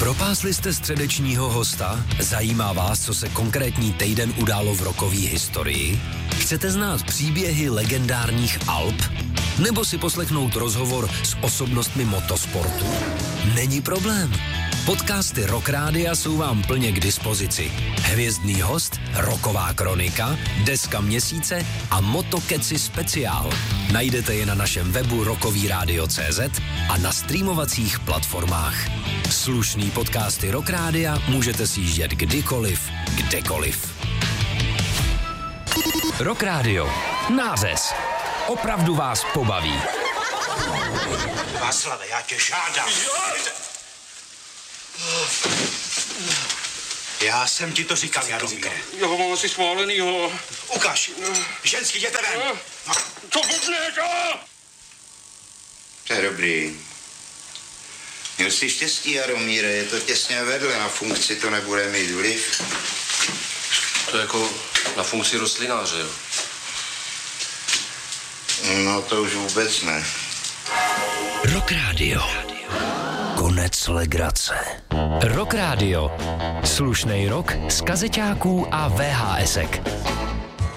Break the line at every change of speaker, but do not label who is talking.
Propásli jste středečního hosta? Zajímá vás, co se konkrétní týden událo v rockové historii? Chcete znát příběhy legendárních Alp? Nebo si poslechnout rozhovor s osobnostmi motosportu? Není problém. Podcasty Rock Rádia jsou vám plně k dispozici. Hvězdný host, rocková kronika, deska měsíce a motokeci speciál. Najdete je na našem webu rockovyradio.cz a na streamovacích platformách. Slušný podcasty Rock Rádia můžete sjíždět kdykoliv, kdekoliv. Rock Radio. Nářez. Opravdu vás pobaví.
Václave, já tě žádám. Já jsem ti to říkal, Jaromíre.
Já ho mám asi schválenýho.
Ukaž. Ženský, jděte ven.
Co blbneš?
To je dobrý. Měl jsi štěstí, Jaromíre, je to těsně vedle, na funkci to nebude mít vliv.
To je jako na funkci rostlináře, jo?
No to už vůbec ne.
Rock Radio. Konec legrace. Rock Radio. Slušnej rock z kazeťáků a VHSek.